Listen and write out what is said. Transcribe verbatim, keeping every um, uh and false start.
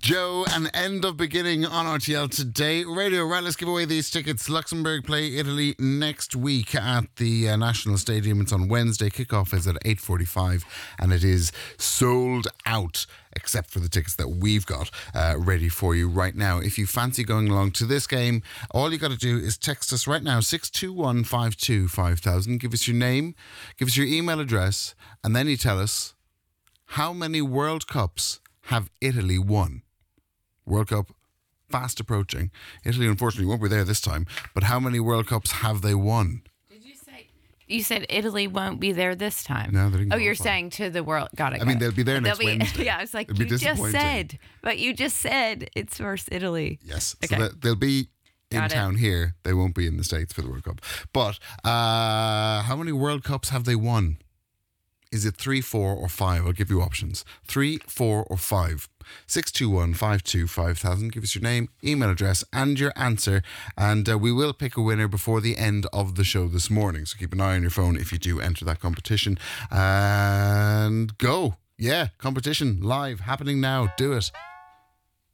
Joe, an end of beginning on R T L today. Radio, right, let's give away these tickets. Luxembourg play Italy next week at the uh, National Stadium. It's on Wednesday. Kickoff is at eight forty-five and it is sold out, except for the tickets that we've got uh, ready for you right now. If you fancy going along to this game, all you got to do is text us right now, six two one, five two five thousand. Give us your name, give us your email address, and then you tell us how many World Cups have Italy won. World Cup fast approaching. Italy unfortunately won't be there this time, but how many World Cups have they won? Did you say you said Italy won't be there this time? No, they didn't. Oh, you're qualify. saying to the world. Got it. I got mean, it. they'll be there next They'll be, Wednesday. Yeah, I was like, It'll be you just disappointing. said, but you just said it's versus Italy. Yes. Okay. So that they'll be in Got it. town here. They won't be in the States for the World Cup. But uh, how many World Cups have they won? Is it three, four, or five? I'll give you options. Three, four, or five. six two one, five two five thousand. Give us your name, email address, and your answer. And uh, we will pick a winner before the end of the show this morning. So keep an eye on your phone if you do enter that competition. And go. Yeah, competition live, happening now. Do it.